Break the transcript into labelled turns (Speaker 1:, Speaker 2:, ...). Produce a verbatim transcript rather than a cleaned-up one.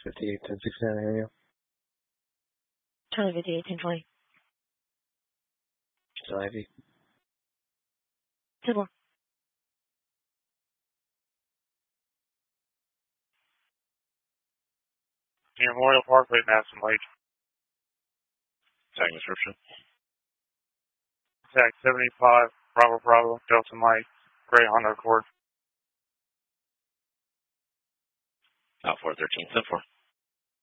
Speaker 1: fifty-eight, ten sixty-nine, hear you.
Speaker 2: Charlie fifty-eight, ten twenty.
Speaker 1: Still Ivy.
Speaker 2: ten four.
Speaker 3: Near Memorial Parkway, Madison Lake.
Speaker 4: Tag description.
Speaker 3: Tag seventy-five, Bravo Bravo, Delta Mike, Gray Honda Accord.
Speaker 4: Out four thirteen, ten four.